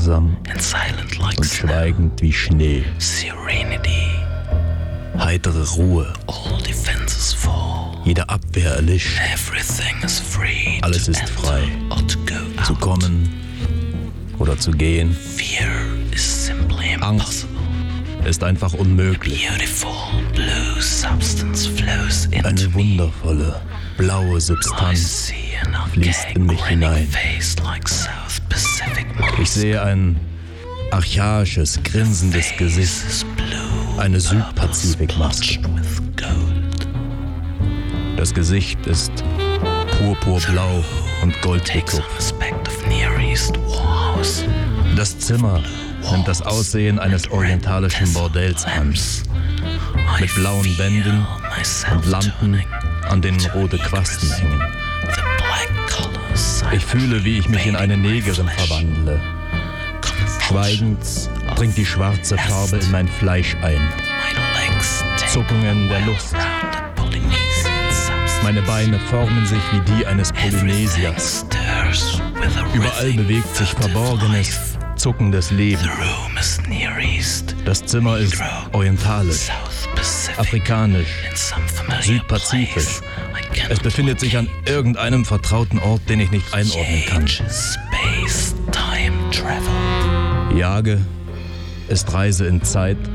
langsam und schweigend wie Schnee. Heitere Ruhe. Jede Abwehr erlischt. Alles ist frei. Zu kommen oder zu gehen. Angst ist einfach unmöglich. Eine wundervolle, blaue Substanz fließt in mich hinein. Ich sehe ein archaisches, grinsendes Gesicht, eine Südpazifikmaske. Das Gesicht ist purpurblau und goldgekupft. Das Zimmer nimmt das Aussehen eines orientalischen Bordells an, mit blauen Wänden und Lampen, an denen rote Quasten hängen. Ich fühle, wie ich mich in eine Negerin verwandle. Schweigend dringt die schwarze Farbe in mein Fleisch ein. Zuckungen der Lust. Meine Beine formen sich wie die eines Polynesiers. Überall bewegt sich verborgenes, zuckendes Leben. Das Zimmer ist orientalisch, afrikanisch, südpazifisch. Es befindet sich an irgendeinem vertrauten Ort, den ich nicht einordnen kann. Jage ist Reise in Zeit